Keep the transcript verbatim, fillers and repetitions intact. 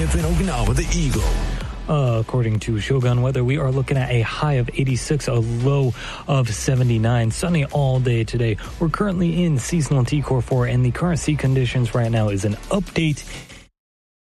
within Okinawa, the Eagle. Uh, according to Shogun Weather, we are looking at a high of eighty-six, a low of seventy-nine. Sunny all day today. We're currently in seasonal T Core four, and the current sea conditions right now is an update